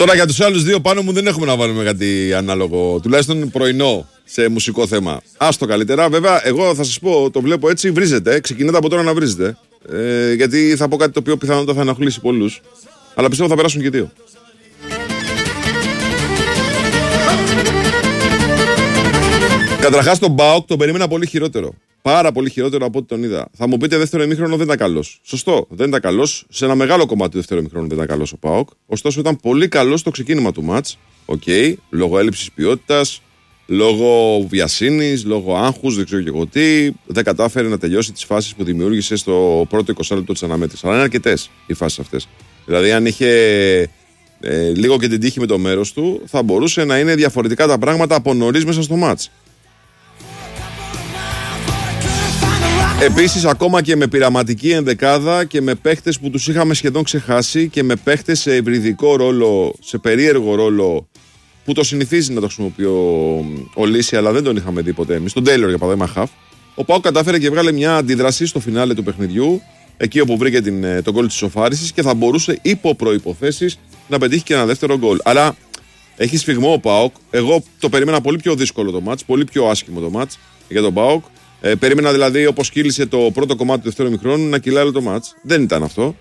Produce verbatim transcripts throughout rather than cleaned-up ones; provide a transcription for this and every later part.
Τώρα για τους άλλους δύο πάνω μου δεν έχουμε να βάλουμε κάτι ανάλογο. Τουλάχιστον πρωινό σε μουσικό θέμα. Άστο καλύτερα. Βέβαια, εγώ θα σας πω, το βλέπω έτσι, βρίζετε. Ξεκινάτε από τώρα να βρίζετε. Ε, γιατί θα πω κάτι το οποίο πιθανότατα θα ενοχλήσει πολλούς. Αλλά πιστεύω θα περάσουν και δύο. Καταρχάς τον ΠΑΟΚ τον περίμενα πολύ χειρότερο. Πάρα πολύ χειρότερο από ό,τι τον είδα. Θα μου πείτε δεύτερο ημίχρονο δεν ήταν καλός. Σωστό, δεν ήταν καλός. Σε ένα μεγάλο κομμάτι του δεύτερου ημίχρονου δεν ήταν καλός ο ΠΑΟΚ. Ωστόσο ήταν πολύ καλός στο ξεκίνημα του μάτς. Οκ, okay, λόγω έλλειψης ποιότητας, λόγω βιασύνης, λόγω άγχους, δεν ξέρω και εγώ τι. Δεν κατάφερε να τελειώσει τις φάσεις που δημιούργησε στο πρώτο είκοσι λεπτό της αναμέτρησης. Αλλά είναι αρκετές οι φάσεις αυτές. Δηλαδή, αν είχε ε, λίγο και την τύχη με το μέρος του, θα μπορούσε να είναι διαφορετικά τα πράγματα από νωρίς μέσα στο μάτς. Επίσης, ακόμα και με πειραματική ενδεκάδα και με παίχτες που τους είχαμε σχεδόν ξεχάσει και με παίχτες σε ευρυδικό ρόλο, σε περίεργο ρόλο που το συνηθίζει να το χρησιμοποιεί ο, ο Λύση, αλλά δεν τον είχαμε δει ποτέ εμείς, τον Τέιλορ για παράδειγμα χαφ. Ο ΠΑΟΚ κατάφερε και βγάλε μια αντίδραση στο φινάλε του παιχνιδιού, εκεί όπου βρήκε την, τον γκολ της ισοφάρισης και θα μπορούσε υπό προϋποθέσεις να πετύχει και ένα δεύτερο γκολ. Αλλά έχει σφιγμό ο ΠΑΟΚ. Εγώ το περίμενα πολύ πιο δύσκολο το μάτς, πολύ πιο άσχημο το μάτς για τον ΠΑΟΚ. Ε, περίμενα δηλαδή, όπως κύλησε το πρώτο κομμάτι του δεύτερου ημιχρόνου, να κυλάει όλο το μάτς. Δεν ήταν αυτό.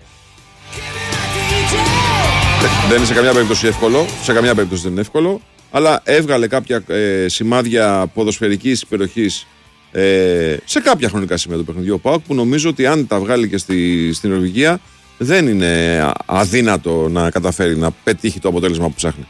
Δεν είναι σε καμιά περίπτωση εύκολο. Σε καμιά περίπτωση δεν είναι εύκολο. Αλλά έβγαλε κάποια ε, σημάδια ποδοσφαιρικής υπεροχής ε, σε κάποια χρονικά σημεία του παιχνιδιού ο ΠΑΟΚ, που νομίζω ότι αν τα βγάλει και στη, στην Νορβηγία δεν είναι αδύνατο να καταφέρει να πετύχει το αποτέλεσμα που ψάχνει.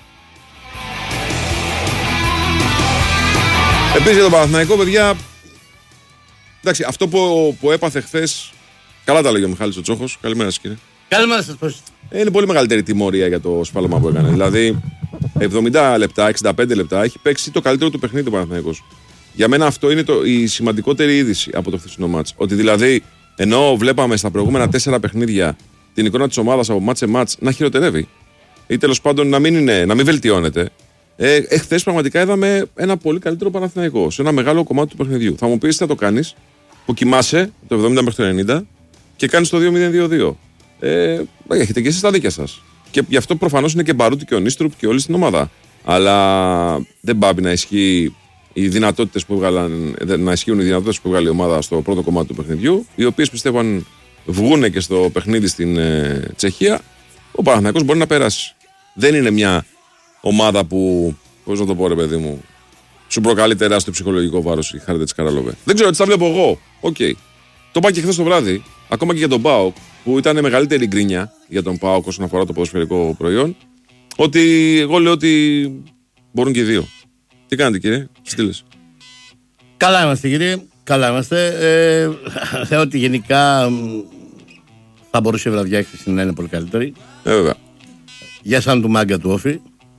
Επίσης για τον Παναθηναϊκό, παιδιά. Εντάξει, αυτό που, που έπαθε χθες. Καλά τα λέγει ο Μιχάλης ο Τσόχος. Καλημέρα σας, κύριε. Καλημέρα σας, πώς. Είναι πολύ μεγαλύτερη τιμωρία για το σφάλμα που έκανε. Δηλαδή, εβδομήντα λεπτά, εξήντα πέντε λεπτά έχει παίξει το καλύτερο του παιχνίδι του Παναθηναϊκός. Για μένα αυτό είναι το, η σημαντικότερη είδηση από το χθεσινό μάτς. Ότι δηλαδή, ενώ βλέπαμε στα προηγούμενα τέσσερα παιχνίδια την εικόνα της ομάδας από μάτς σε μάτς να χειροτερεύει, ή τέλος πάντων να μην, είναι, να μην βελτιώνεται. Ε, εχθές πραγματικά είδαμε ένα πολύ καλύτερο Παναθηναϊκό σε ένα μεγάλο κομμάτι του παιχνιδιού. Θα μου πεις τι θα το κάνεις, που κοιμάσαι το εβδομήντα μέχρι το ενενήντα και κάνεις το δύο μηδέν δύο δύο. Ε, έχετε και εσείς τα δίκια σας. Και γι' αυτό προφανώς είναι και Μπαρούτη και ο Νίστρουπ και όλη στην ομάδα. Αλλά δεν πάβει να ισχύει οι δυνατότητες που βγάλαν, να ισχύουν οι δυνατότητες που βγάλει η ομάδα στο πρώτο κομμάτι του παιχνιδιού, οι οποίες πιστεύω αν βγούνε και στο παιχνίδι στην ε, Τσεχία, ο Παναθηναϊκός μπορεί να περάσει. Δεν είναι μια ομάδα που, πώς να το πω ρε παιδί μου, σου προκαλεί τεράστιο ψυχολογικό βάρος η Χάρτε της Καραλόβε. Δεν ξέρω, έτσι τα βλέπω εγώ. Οκ. Okay. Το είπα και χθες το βράδυ, ακόμα και για τον ΠΑΟΚ, που ήταν μεγαλύτερη γκρίνια για τον ΠΑΟΚ όσον αφορά το ποδοσφαιρικό προϊόν, ότι εγώ λέω ότι μπορούν και οι δύο. Τι κάνετε, κύριε, στείλες. Καλά είμαστε, κύριε. Καλά είμαστε. Ε, θεωρώ ότι γενικά θα μπορούσε η βραδιά χθες να είναι πολύ καλύτερη. Ε, βέβαια. Για σαν του μάγκα του Όφη.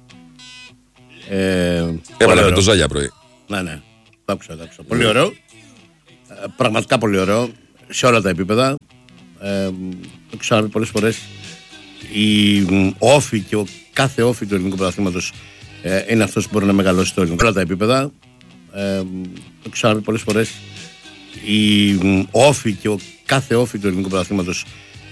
Ε, Έβαλα με το Ζάλια πρωί. Ναι, ναι. Το άκουσα, το άκουσα. Πολύ ωραίο. Ε, πραγματικά πολύ ωραίο. Σε όλα τα επίπεδα. Ε, το ξαναπεί πολλές φορές. Η Όφη και ο κάθε Όφη του ελληνικού πρωταθλήματος ε, είναι αυτός που μπορεί να μεγαλώσει το ελληνικό. Σε όλα τα επίπεδα. Ε, το ξαναπεί πολλές φορές. Η Όφη και ο κάθε Όφη του ελληνικού πρωταθλήματος